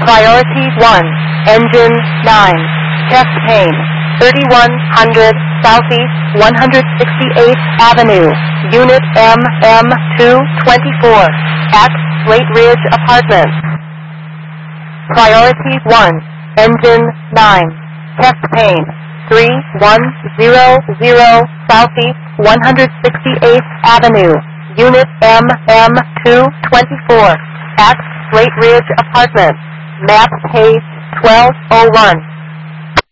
Priority 1, Engine 9, chest pain, 3100 Southeast 168th Avenue, Unit MM224, at Slate Ridge Apartments. Priority 1, Engine 9, chest pain, 3100 Southeast 168th Avenue, Unit MM224, at Slate Ridge Apartments. Map page 1201.